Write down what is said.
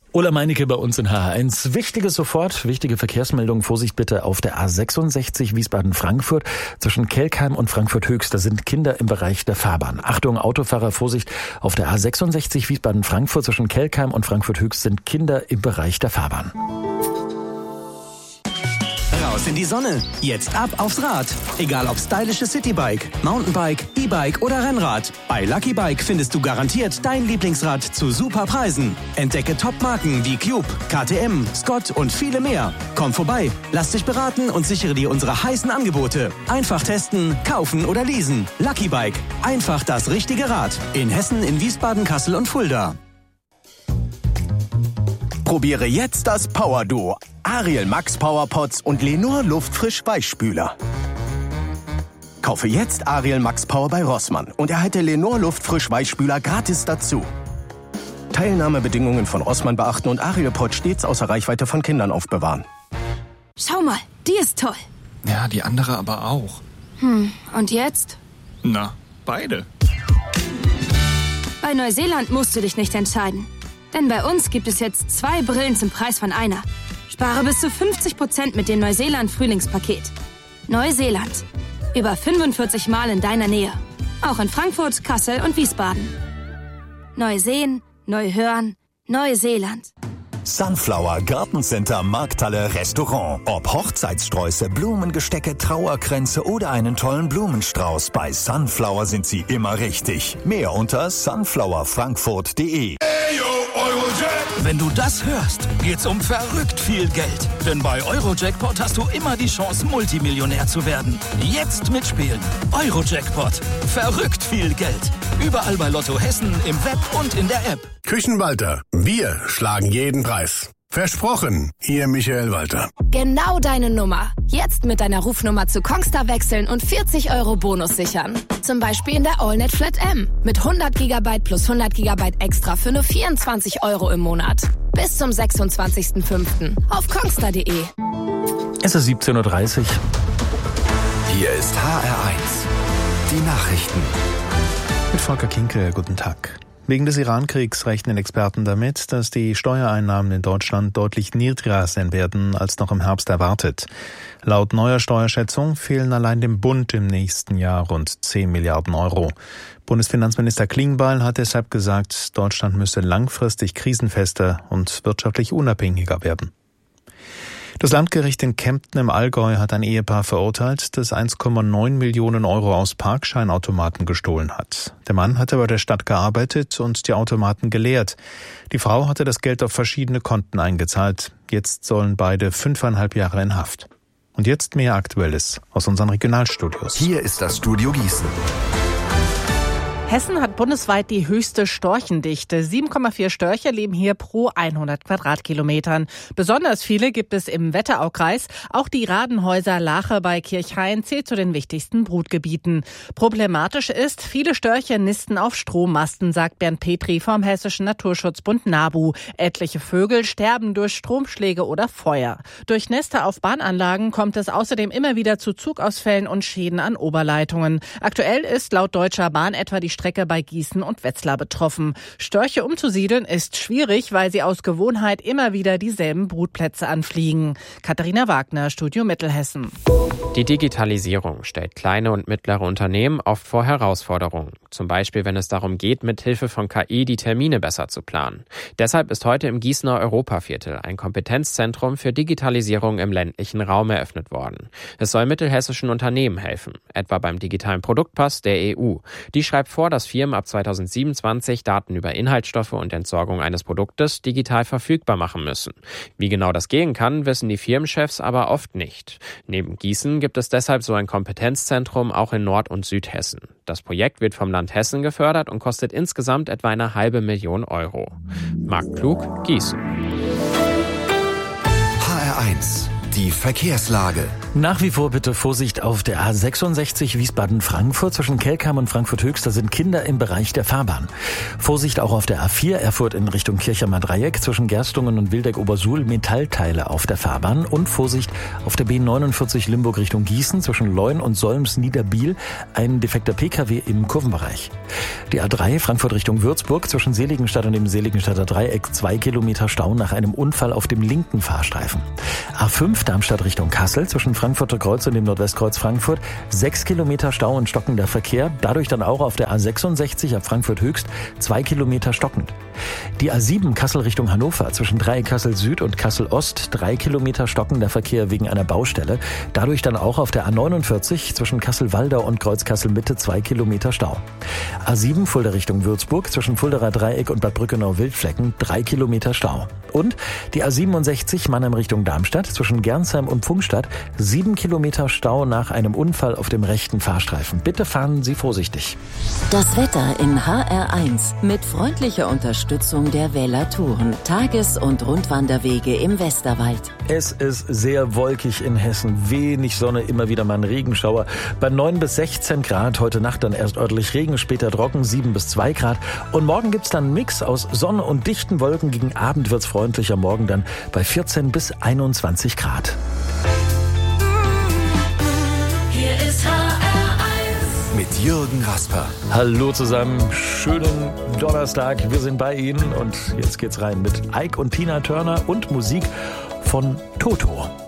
Ulla Meinecke bei uns in HR1. Wichtige Verkehrsmeldung. Vorsicht bitte auf der A66 Wiesbaden-Frankfurt. Zwischen Kelkheim und Frankfurt-Höchst, da sind Kinder im Bereich der Fahrbahn. Achtung, Autofahrer, Vorsicht auf der A66 Wiesbaden-Frankfurt. Zwischen Kelkheim und Frankfurt-Höchst sind Kinder im Bereich der Fahrbahn. Raus in die Sonne. Jetzt ab aufs Rad. Egal ob stylisches Citybike, Mountainbike, E-Bike oder Rennrad. Bei Lucky Bike findest du garantiert dein Lieblingsrad zu super Preisen. Entdecke Top-Marken wie Cube, KTM, Scott und viele mehr. Komm vorbei, lass dich beraten und sichere dir unsere heißen Angebote. Einfach testen, kaufen oder leasen. Lucky Bike. Einfach das richtige Rad. In Hessen, in Wiesbaden, Kassel und Fulda. Probiere jetzt das Power Duo. Ariel Max Power Pods und Lenor Luftfrisch Weichspüler. Kaufe jetzt Ariel Max Power bei Rossmann und erhalte Lenor Luftfrisch Weichspüler gratis dazu. Teilnahmebedingungen von Rossmann beachten und Ariel Pod stets außer Reichweite von Kindern aufbewahren. Schau mal, die ist toll. Ja, die andere aber auch. Und jetzt? Na, beide. Bei Neuseeland musst du dich nicht entscheiden. Denn bei uns gibt es jetzt 2 Brillen zum Preis von einer. Spare bis zu 50% mit dem Neuseeland-Frühlingspaket. Neuseeland. Über 45 Mal in deiner Nähe. Auch in Frankfurt, Kassel und Wiesbaden. Neu sehen, neu hören, Neuseeland. Sunflower Gartencenter Markthalle Restaurant. Ob Hochzeitssträuße, Blumengestecke, Trauerkränze oder einen tollen Blumenstrauß. Bei Sunflower sind sie immer richtig. Mehr unter sunflowerfrankfurt.de. Wenn du das hörst, geht's um verrückt viel Geld. Denn bei Eurojackpot hast du immer die Chance, Multimillionär zu werden. Jetzt mitspielen. Eurojackpot. Verrückt viel Geld. Überall bei Lotto Hessen, im Web und in der App. Küchenwalter. Wir schlagen jeden Preis. Versprochen, Ihr Michael Walter. Genau deine Nummer. Jetzt mit deiner Rufnummer zu Kongstar wechseln und 40 € Bonus sichern. Zum Beispiel in der AllNet Flat M. Mit 100 GB plus 100 GB extra für nur 24 € im Monat. Bis zum 26.05. auf kongstar.de. Es ist 17.30 Uhr. Hier ist HR1. Die Nachrichten. Mit Volker Kinkel, guten Tag. Wegen des Iran-Kriegs rechnen Experten damit, dass die Steuereinnahmen in Deutschland deutlich niedriger sein werden als noch im Herbst erwartet. Laut neuer Steuerschätzung fehlen allein dem Bund im nächsten Jahr rund 10 Milliarden €. Bundesfinanzminister Klingbeil hat deshalb gesagt, Deutschland müsse langfristig krisenfester und wirtschaftlich unabhängiger werden. Das Landgericht in Kempten im Allgäu hat ein Ehepaar verurteilt, das 1,9 Millionen € aus Parkscheinautomaten gestohlen hat. Der Mann hatte bei der Stadt gearbeitet und die Automaten geleert. Die Frau hatte das Geld auf verschiedene Konten eingezahlt. Jetzt sollen beide 5,5 Jahre in Haft. Und jetzt mehr Aktuelles aus unseren Regionalstudios. Hier ist das Studio Gießen. Hessen hat bundesweit die höchste Storchendichte. 7,4 Störche leben hier pro 100 Quadratkilometern. Besonders viele gibt es im Wetteraukreis. Auch die Radenhäuser Lache bei Kirchhain zählt zu den wichtigsten Brutgebieten. Problematisch ist, viele Störche nisten auf Strommasten, sagt Bernd Petri vom Hessischen Naturschutzbund NABU. Etliche Vögel sterben durch Stromschläge oder Feuer. Durch Nester auf Bahnanlagen kommt es außerdem immer wieder zu Zugausfällen und Schäden an Oberleitungen. Aktuell ist laut Deutscher Bahn etwa die Strecke bei Gießen und Wetzlar betroffen. Störche umzusiedeln ist schwierig, weil sie aus Gewohnheit immer wieder dieselben Brutplätze anfliegen. Katharina Wagner, Studio Mittelhessen. Die Digitalisierung stellt kleine und mittlere Unternehmen oft vor Herausforderungen. Zum Beispiel, wenn es darum geht, mit Hilfe von KI die Termine besser zu planen. Deshalb ist heute im Gießener Europaviertel ein Kompetenzzentrum für Digitalisierung im ländlichen Raum eröffnet worden. Es soll mittelhessischen Unternehmen helfen, etwa beim digitalen Produktpass der EU. Die schreibt vor, dass Firmen ab 2027 Daten über Inhaltsstoffe und Entsorgung eines Produktes digital verfügbar machen müssen. Wie genau das gehen kann, wissen die Firmenchefs aber oft nicht. Neben Gießen gibt es deshalb so ein Kompetenzzentrum auch in Nord- und Südhessen. Das Projekt wird vom Land Hessen gefördert und kostet insgesamt etwa 500.000 €. Marc Klug, Gießen. HR1, die Verkehrslage. Nach wie vor bitte Vorsicht auf der A66 Wiesbaden-Frankfurt. Zwischen Kelkheim und Frankfurt-Höchst, da sind Kinder im Bereich der Fahrbahn. Vorsicht auch auf der A4 Erfurt in Richtung Kirchheimer Dreieck. Zwischen Gerstungen und Wildeck-Obersuhl Metallteile auf der Fahrbahn. Und Vorsicht auf der B49 Limburg Richtung Gießen. Zwischen Leun und Solms-Niederbiel ein defekter Pkw im Kurvenbereich. Die A3 Frankfurt Richtung Würzburg. Zwischen Seligenstadt und dem Seligenstadter Dreieck 2 Kilometer Stau nach einem Unfall auf dem linken Fahrstreifen. A5 Darmstadt Richtung Kassel. Zwischen Frankfurter Kreuz und dem Nordwestkreuz Frankfurt 6 Kilometer Stau und stockender Verkehr. Dadurch dann auch auf der A66 ab Frankfurt Höchst 2 Kilometer stockend. Die A7 Kassel Richtung Hannover. Zwischen Dreieck Kassel Süd und Kassel Ost 3 Kilometer stockender Verkehr wegen einer Baustelle. Dadurch dann auch auf der A49 zwischen Kassel-Waldau und Kreuz Kassel Mitte 2 Kilometer Stau. A7 Fulda Richtung Würzburg. Zwischen Fuldaer Dreieck und Bad Brückenau-Wildflecken 3 Kilometer Stau. Und die A67 Mannheim Richtung Darmstadt. Zwischen Gernsheim und Pfungstadt 7 Kilometer Stau nach einem Unfall auf dem rechten Fahrstreifen. Bitte fahren Sie vorsichtig. Das Wetter in HR1 mit freundlicher Unterstützung der Wähler-Touren. Tages- und Rundwanderwege im Westerwald. Es ist sehr wolkig in Hessen. Wenig Sonne, immer wieder mal ein Regenschauer. Bei 9 bis 16 Grad. Heute Nacht dann erst örtlich Regen, später trocken, 7 bis 2 Grad. Und morgen gibt's dann einen Mix aus Sonne und dichten Wolken. Gegen Abend wird's freundlicher. Morgen dann bei 14 bis 21 Grad. Hier ist HR1 mit Jürgen Rasper. Hallo zusammen, schönen Donnerstag. Wir sind bei Ihnen und jetzt geht's rein mit Ike und Tina Turner und Musik von Toto.